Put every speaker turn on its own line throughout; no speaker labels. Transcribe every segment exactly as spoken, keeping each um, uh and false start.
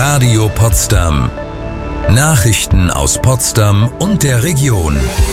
Radio Potsdam. Nachrichten aus Potsdam und der Region.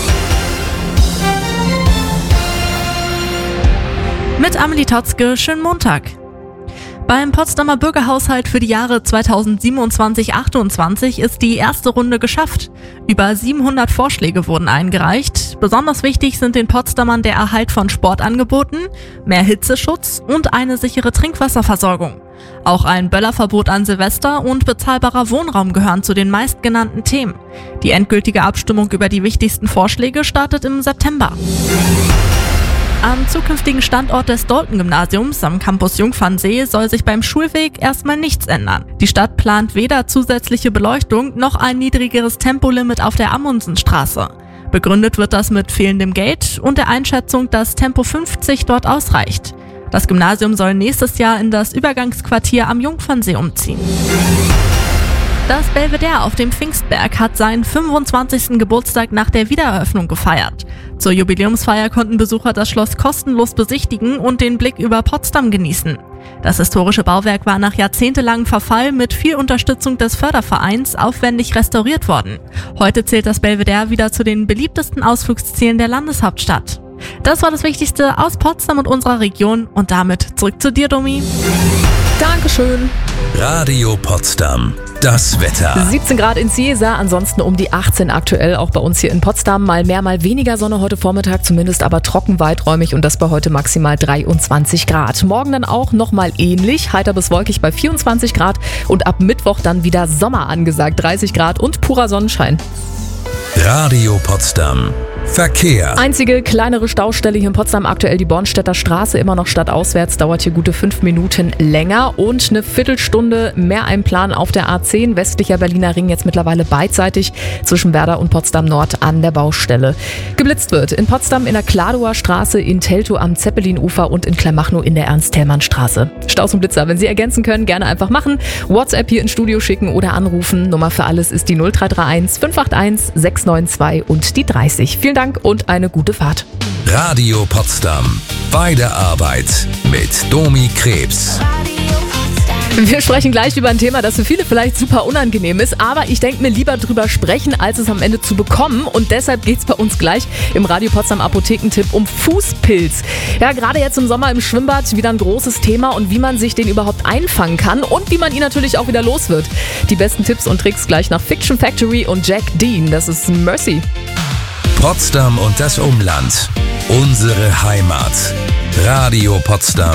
Mit Amelie Totzke, schönen Montag. Beim Potsdamer Bürgerhaushalt für die Jahre zweitausendsiebenundzwanzig achtundzwanzig ist die erste Runde geschafft. Über siebenhundert Vorschläge wurden eingereicht. Besonders wichtig sind den Potsdamern der Erhalt von Sportangeboten, mehr Hitzeschutz und eine sichere Trinkwasserversorgung. Auch ein Böllerverbot an Silvester und bezahlbarer Wohnraum gehören zu den meistgenannten Themen. Die endgültige Abstimmung über die wichtigsten Vorschläge startet im September. Am zukünftigen Standort des Dalton-Gymnasiums am Campus Jungfernsee soll sich beim Schulweg erstmal nichts ändern. Die Stadt plant weder zusätzliche Beleuchtung noch ein niedrigeres Tempolimit auf der Amundsenstraße. Begründet wird das mit fehlendem Geld und der Einschätzung, dass Tempo fünfzig dort ausreicht. Das Gymnasium soll nächstes Jahr in das Übergangsquartier am Jungfernsee umziehen. Das Belvedere auf dem Pfingstberg hat seinen fünfundzwanzigsten Geburtstag nach der Wiedereröffnung gefeiert. Zur Jubiläumsfeier konnten Besucher das Schloss kostenlos besichtigen und den Blick über Potsdam genießen. Das historische Bauwerk war nach jahrzehntelangem Verfall mit viel Unterstützung des Fördervereins aufwendig restauriert worden. Heute zählt das Belvedere wieder zu den beliebtesten Ausflugszielen der Landeshauptstadt. Das war das Wichtigste aus Potsdam und unserer Region und damit zurück zu dir, Domi.
Dankeschön.
Radio Potsdam. Das Wetter.
siebzehn Grad in Ciesa, ansonsten um die achtzehn aktuell, auch bei uns hier in Potsdam. Mal mehr, mal weniger Sonne heute Vormittag, zumindest aber trocken weiträumig und das bei heute maximal dreiundzwanzig Grad. Morgen dann auch nochmal ähnlich, heiter bis wolkig bei vierundzwanzig Grad und ab Mittwoch dann wieder Sommer angesagt, dreißig Grad und purer Sonnenschein.
Radio Potsdam. Verkehr.
Einzige kleinere Staustelle hier in Potsdam aktuell die Bornstedter Straße, immer noch stadtauswärts, dauert hier gute fünf Minuten länger und eine Viertelstunde mehr Einplan auf der A zehn, westlicher Berliner Ring, jetzt mittlerweile beidseitig zwischen Werder und Potsdam Nord an der Baustelle. Geblitzt wird in Potsdam in der Kladower Straße, in Teltow am Zeppelinufer und in Kleinmachnow in der Ernst-Thälmann-Straße. Staus und Blitzer, wenn Sie ergänzen können, gerne einfach machen. WhatsApp hier ins Studio schicken oder anrufen. Nummer für alles ist die null drei drei eins fünf acht eins sechs neun zwei und die dreißig. Vielen Dank und eine gute Fahrt.
Radio Potsdam. Bei der Arbeit mit Domi Krebs.
Wir sprechen gleich über ein Thema, das für viele vielleicht super unangenehm ist, aber ich denke mir lieber drüber sprechen, als es am Ende zu bekommen und deshalb geht es bei uns gleich im Radio Potsdam Apothekentipp um Fußpilz. Ja, gerade jetzt im Sommer im Schwimmbad wieder ein großes Thema und wie man sich den überhaupt einfangen kann und wie man ihn natürlich auch wieder los wird. Die besten Tipps und Tricks gleich nach Fiction Factory und Jack Dean, das ist Mercy.
Potsdam und das Umland. Unsere Heimat. Radio Potsdam.